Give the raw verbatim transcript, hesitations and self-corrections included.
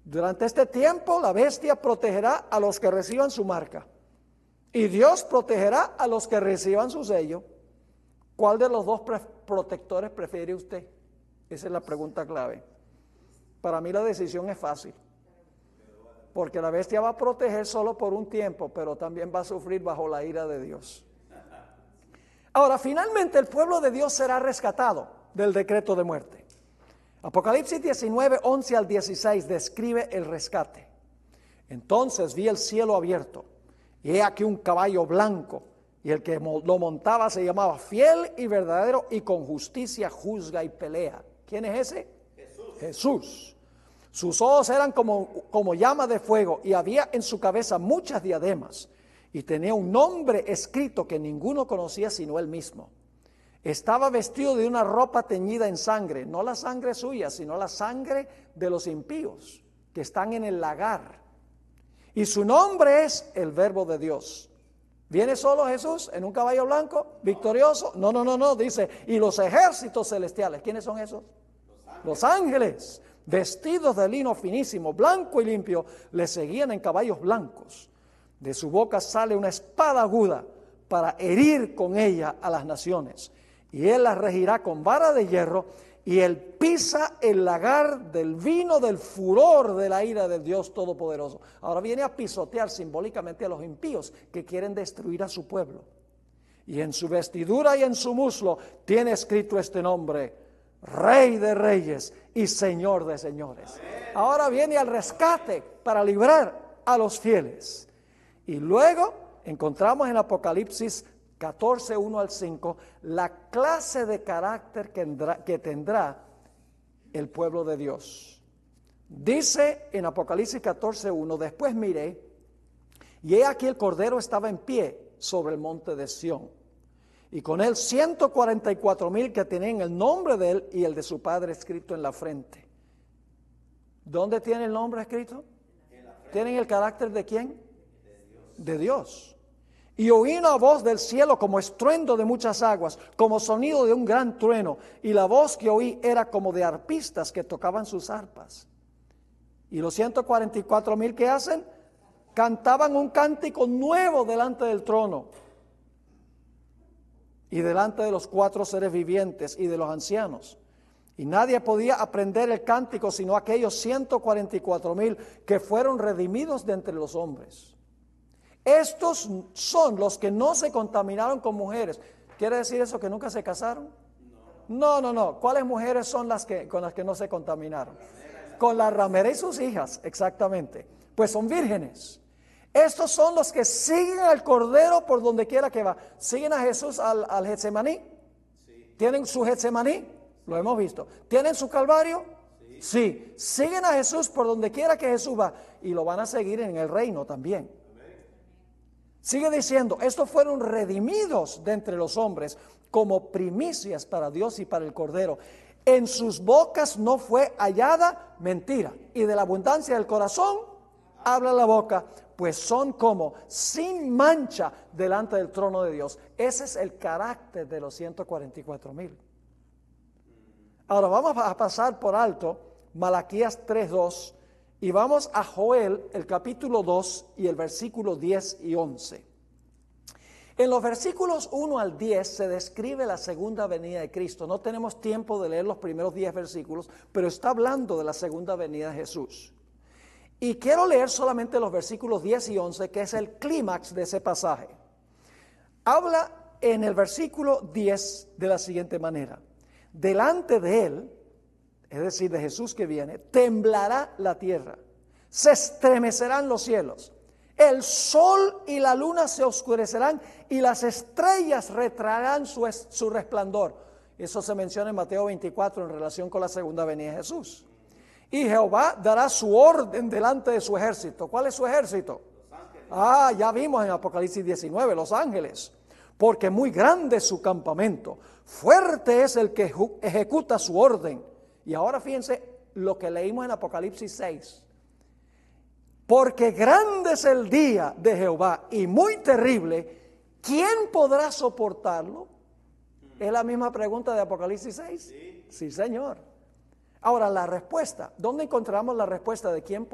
Durante este tiempo la bestia protegerá a los que reciban su marca y Dios protegerá a los que reciban su sello. ¿Cuál de los dos pre- protectores prefiere usted? Esa es la pregunta clave. Para mí la decisión es fácil, porque la bestia va a proteger solo por un tiempo, pero también va a sufrir bajo la ira de Dios. Ahora, finalmente el pueblo de Dios será rescatado del decreto de muerte. Apocalipsis diecinueve, once al dieciséis describe el rescate. Entonces vi el cielo abierto, y he aquí un caballo blanco, y el que lo montaba se llamaba Fiel y Verdadero, y con justicia juzga y pelea. ¿Quién es ese? Jesús. Jesús. Sus ojos eran como, como llama de fuego, y había en su cabeza muchas diademas, y tenía un nombre escrito que ninguno conocía sino él mismo. Estaba vestido de una ropa teñida en sangre, no la sangre suya, sino la sangre de los impíos que están en el lagar. Y su nombre es el Verbo de Dios. ¿Viene solo Jesús en un caballo blanco, victorioso? No, no, no, no, dice, y los ejércitos celestiales. ¿Quiénes son esos? Los ángeles, vestidos de lino finísimo, blanco y limpio, le seguían en caballos blancos. De su boca sale una espada aguda para herir con ella a las naciones. Y él las regirá con vara de hierro, y él pisa el lagar del vino del furor de la ira del Dios Todopoderoso. Ahora viene a pisotear simbólicamente a los impíos que quieren destruir a su pueblo. Y en su vestidura y en su muslo tiene escrito este nombre: Rey de Reyes y Señor de Señores. Ahora viene al rescate para librar a los fieles. Y luego encontramos en Apocalipsis catorce, uno al cinco, la clase de carácter que tendrá, que tendrá el pueblo de Dios. Dice en Apocalipsis catorce, uno, después miré, y he aquí el Cordero estaba en pie sobre el monte de Sión, y con él ciento cuarenta y cuatro mil que tenían el nombre de él y el de su Padre escrito en la frente. ¿Dónde tiene el nombre escrito? ¿Tienen el carácter de quién? De Dios. Y oí una voz del cielo como estruendo de muchas aguas, como sonido de un gran trueno, y la voz que oí era como de arpistas que tocaban sus arpas. Y los ciento cuarenta y cuatro mil que hacen, cantaban un cántico nuevo delante del trono y delante de los cuatro seres vivientes y de los ancianos. Y nadie podía aprender el cántico sino aquellos ciento cuarenta y cuatro mil que fueron redimidos de entre los hombres. Estos son los que no se contaminaron con mujeres. ¿Quiere decir eso que nunca se casaron? No, no, no. ¿Cuáles mujeres son las que con las que no se contaminaron? Con la ramera y sus hijas, exactamente. Pues son vírgenes. Estos son los que siguen al Cordero por donde quiera que va. ¿Siguen a Jesús al, al Getsemaní? Sí. ¿Tienen su Getsemaní? Lo hemos visto. ¿Tienen su Calvario? Sí. Sí. Siguen a Jesús por donde quiera que Jesús va. Y lo van a seguir en el reino también. Sigue diciendo, estos fueron redimidos de entre los hombres como primicias para Dios y para el Cordero. En sus bocas no fue hallada mentira, y de la abundancia del corazón habla la boca, pues son como sin mancha delante del trono de Dios. Ese es el carácter de los ciento cuarenta y cuatro mil. Ahora vamos a pasar por alto Malaquías tres, dos. Y vamos a Joel, el capítulo dos y el versículo diez y once. En los versículos uno al diez se describe la segunda venida de Cristo. No tenemos tiempo de leer los primeros diez versículos, pero está hablando de la segunda venida de Jesús. Y quiero leer solamente los versículos diez y once, que es el clímax de ese pasaje. Habla en el versículo diez de la siguiente manera: delante de él, es decir, de Jesús que viene, temblará la tierra, se estremecerán los cielos, el sol y la luna se oscurecerán y las estrellas retraerán su, su resplandor. Eso se menciona en Mateo veinticuatro en relación con la segunda venida de Jesús. Y Jehová dará su orden delante de su ejército. ¿Cuál es su ejército? Ah, ya vimos en Apocalipsis diecinueve, los ángeles. Porque muy grande es su campamento, fuerte es el que ejecuta su orden. Y ahora fíjense lo que leímos en Apocalipsis seis. Porque grande es el día de Jehová y muy terrible, ¿quién podrá soportarlo? ¿Es la misma pregunta de Apocalipsis seis? Sí, sí, Señor. Ahora la respuesta, ¿dónde encontramos la respuesta de quién